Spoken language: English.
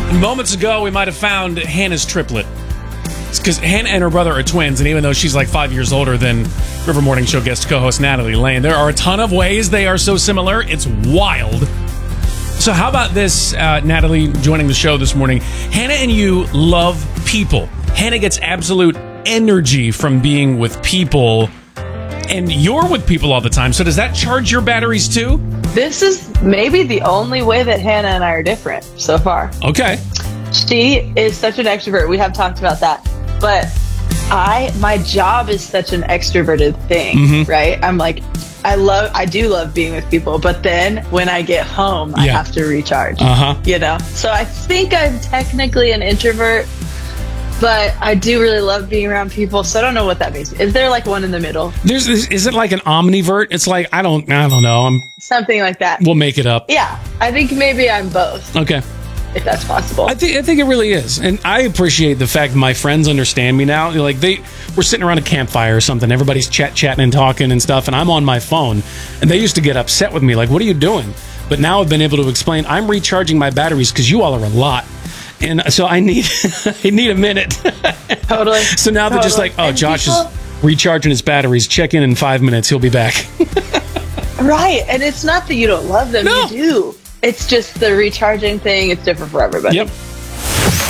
Moments ago, we might have found Hannah's triplet. It's because Hannah and her brother are twins, and even though she's like 5 years older than River Morning Show guest co-host Natalie Lane, there are a ton of ways they are so similar. It's wild. So how about this, Natalie, joining the show this morning? Hannah and you love people. Hannah gets absolute energy from being with people, and you're with people all the time. So does that charge your batteries too? This is maybe the only way that Hannah and I are different so far. Okay. She is such an extrovert. We have talked about that. But my job is such an extroverted thing, right? I'm like, I do love being with people, but then when I get home, I have to recharge, you know? So I think I'm technically an introvert, but I do really love being around people. So I don't know what that means. Is there like one in the middle? Is it like an omnivert? It's like, I don't know. Something like that. We'll make it up. Yeah. I think maybe I'm both. Okay. If that's possible. I think it really is. And I appreciate the fact that my friends understand me now. Like we're sitting around a campfire or something. Everybody's chatting and talking and stuff. And I'm on my phone. And they used to get upset with me. Like, what are you doing? But now I've been able to explain, I'm recharging my batteries because you all are a lot. And so I need a minute. Totally. So now they're just like, oh, and Josh is recharging his batteries. Check in 5 minutes. He'll be back. Right. And it's not that you don't love them. No. You do. It's just the recharging thing. It's different for everybody. Yep.